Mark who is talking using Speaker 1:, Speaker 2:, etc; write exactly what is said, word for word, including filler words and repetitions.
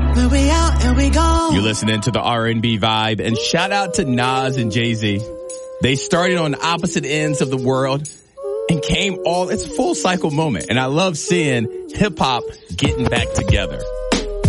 Speaker 1: But we out and we gone.
Speaker 2: You're listening to the R and B Vibe, and shout out to Nas and Jay-Z. They started on opposite ends of the world and came all, it's a full cycle moment. And I love seeing hip hop getting back together.